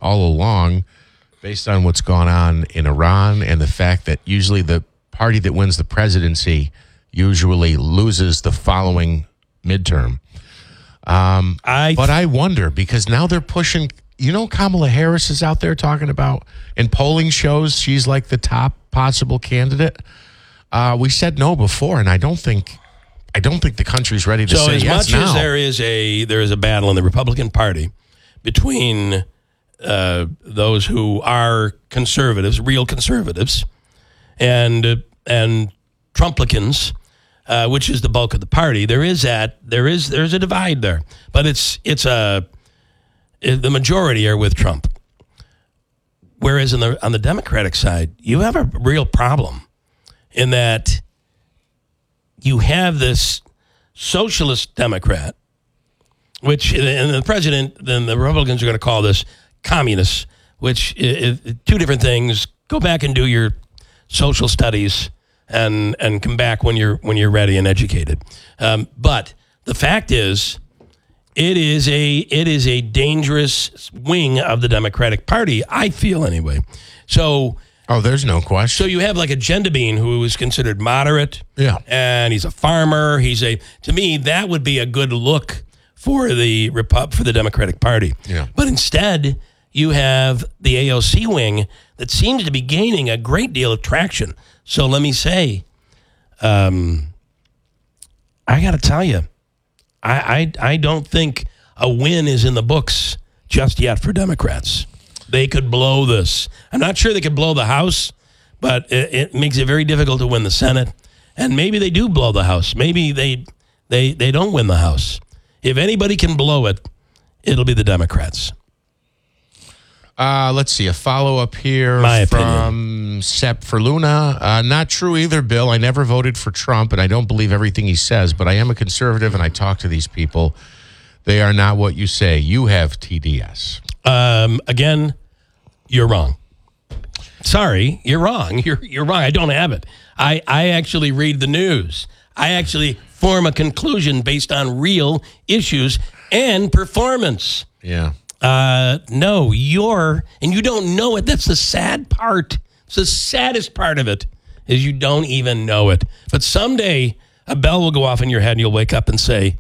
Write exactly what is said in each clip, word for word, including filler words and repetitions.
all along, based on what's gone on in Iran and the fact that usually the party that wins the presidency usually loses the following midterm. Um, I but I wonder, because now they're pushing, you know, Kamala Harris is out there talking about, in polling shows, she's like the top possible candidate. Uh, we said no before, and I don't think I don't think the country's ready to so say as yes much now. as there is a there is a battle in the Republican Party between uh, those who are conservatives, real conservatives, and uh, and Trumplicans, uh, which is the bulk of the party. There is that there is there's a divide there, but it's it's a it, the majority are with Trump. Whereas in the on the Democratic side, you have a real problem in that you have this socialist Democrat, which and the president, then the Republicans are going to call this communist, which is, is two different things. Go back and do your social studies and and come back when you're when you're ready and educated. Um, but the fact is, it is a it is a dangerous wing of the Democratic Party, I feel anyway. So. Oh, there's no question. So you have like a Gendabine who is considered moderate. Yeah. And he's a farmer. He's a, to me, that would be a good look for the Repu- for the Democratic Party. Yeah. But instead, you have the A O C wing that seems to be gaining a great deal of traction. So let me say, um, I got to tell you, I, I I don't think a win is in the books just yet for Democrats. They could blow this. I'm not sure they could blow the House, but it, it makes it very difficult to win the Senate. And maybe they do blow the House. Maybe they they they don't win the House. If anybody can blow it, it'll be the Democrats. Uh, let's see, a follow-up here My from Sepp for Luna. Uh, not true either, Bill. I never voted for Trump, and I don't believe everything he says, but I am a conservative, and I talk to these people. They are not what you say. You have T D S. Um, again, you're wrong. Sorry, you're wrong. You're you're wrong. I don't have it. I, I actually read the news. I actually form a conclusion based on real issues and performance. Yeah. Uh, no, you're, and you don't know it. That's the sad part. It's the saddest part of it, is you don't even know it. But someday a bell will go off in your head and you'll wake up and say,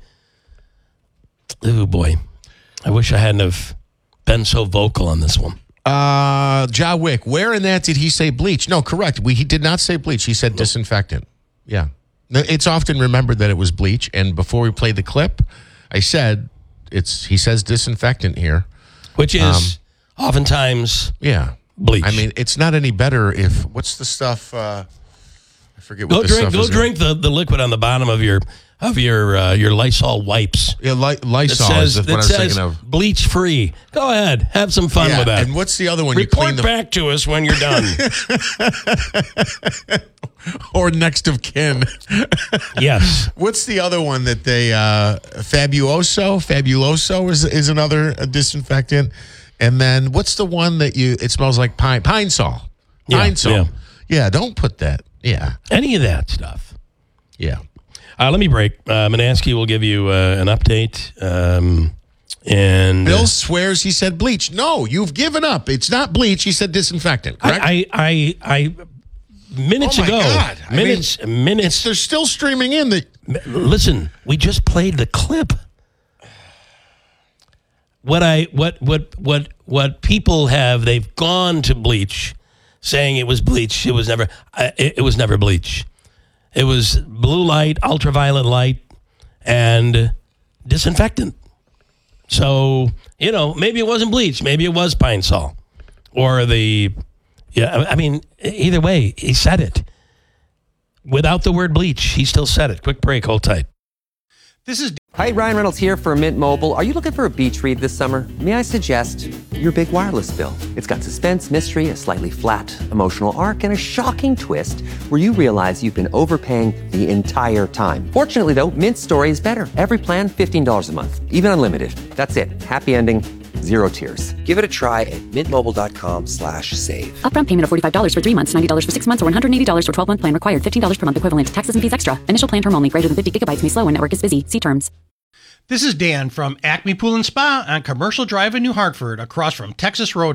oh boy, I wish I hadn't have been so vocal on this one. Uh, Ja Wick, where in that did he say bleach? No, correct. We, he did not say bleach. He said disinfectant. Yeah. It's often remembered that it was bleach. And before we played the clip, I said, it's he says disinfectant here. Which is um, oftentimes yeah. bleach. I mean, it's not any better if, what's the stuff, uh, I forget what go the drink, stuff Go is. drink the, the liquid on the bottom of your of your uh, your Lysol wipes. Yeah, Ly- Lysol says, is what I was says thinking of. Bleach free. Go ahead, have some fun Yeah, with that. and what's the other one? Report you clean the back to us when you're done. or next of kin. Yes. What's the other one that they uh, Fabuloso? Fabuloso is is another uh, disinfectant. And then what's the one that you? It smells like pine pine sol. Pine Yeah, sol. yeah. Yeah, don't put that. Yeah, Any of that stuff. yeah. Uh, let me break. Uh, Manansky will give you uh, an update. Um, and Bill swears he said bleach. No, you've given up. It's not bleach. He said disinfectant. Correct. I, I, I, I minutes Oh, my ago, God. I minutes, minutes. They're still streaming in. The Listen, we just played the clip. What I, what, what, what, what people have, they've gone to bleach, saying it was bleach. It was never. Uh, it, it was never bleach. It was blue light, ultraviolet light, and disinfectant. So, you know, maybe it wasn't bleach. Maybe it was Pine Sol. Or the, yeah, I mean, either way, he said it. Without the word bleach, he still said it. Quick break, hold tight. This is Hi, Ryan Reynolds here for Mint Mobile. Are you looking for a beach read this summer? May I suggest your big wireless bill? It's got suspense, mystery, a slightly flat, emotional arc, and a shocking twist where you realize you've been overpaying the entire time. Fortunately, though, Mint's story is better. Every plan, fifteen dollars a month. Even unlimited. That's it. Happy ending, zero tears. Give it a try at mintmobile.com slash save. Upfront payment of forty-five dollars for three months, ninety dollars for six months, or one hundred eighty dollars for twelve-month plan required. fifteen dollars per month equivalent. Taxes and fees extra. Initial plan term only. Greater than fifty gigabytes may slow when network is busy. See terms. This is Dan from Acme Pool and Spa on Commercial Drive in New Hartford, across from Texas Roadhouse.